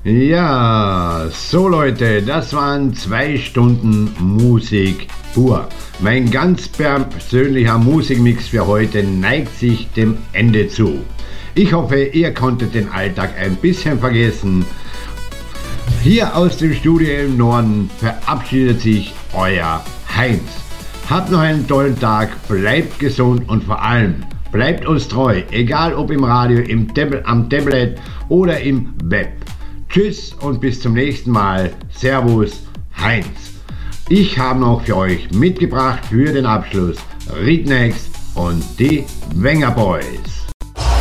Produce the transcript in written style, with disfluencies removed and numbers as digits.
Ja, so Leute, das waren 2 Stunden Musik pur. Mein ganz persönlicher Musikmix für heute neigt sich dem Ende zu. Ich hoffe, ihr konntet den Alltag ein bisschen vergessen. Hier aus dem Studio im Norden verabschiedet sich euer Heinz. Habt noch einen tollen Tag, bleibt gesund und vor allem bleibt uns treu, egal ob im Radio, am Tablet oder im Web. Tschüss und bis zum nächsten Mal. Servus, Heinz. Ich habe noch für euch mitgebracht für den Abschluss Rednecks und die Wenger Boys.